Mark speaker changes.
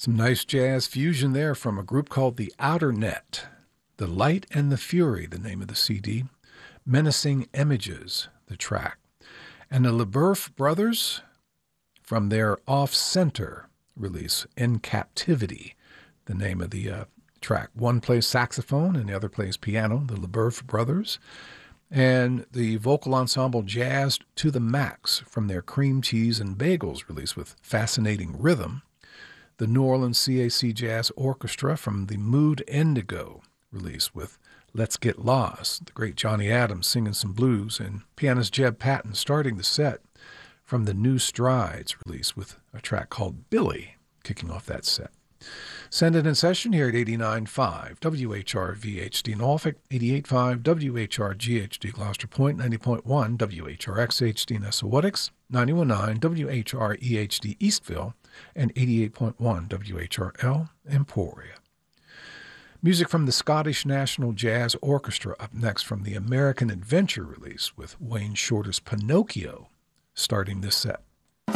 Speaker 1: Some nice jazz fusion there from a group called The Outer Net. The Light and the Fury, the name of the CD. Menacing Images, the track. And the LeBoeuf Brothers from their Off-Center release, In Captivity, the name of the track. One plays saxophone and the other plays piano, the LeBoeuf Brothers. And the vocal ensemble Jazzed to the Max from their Cream Cheese and Bagels release with Fascinating Rhythm. The New Orleans CAC Jazz Orchestra from the Mood Indigo release with Let's Get Lost. The great Johnny Adams singing some blues, and pianist Jeb Patton starting the set from the New Strides release with a track called Billy, kicking off that set. Send it in session here at 89.5 WHRV-HD Norfolk, 88.5 WHRG-HD Gloucester Point, 90.1 WHRX-HD Nessawatix, 91.9 WHRE-HD Eastville, and 88.1 WHRL Emporia. Music from the Scottish National Jazz Orchestra up next from the American Adventure release with Wayne Shorter's Pinocchio starting this set.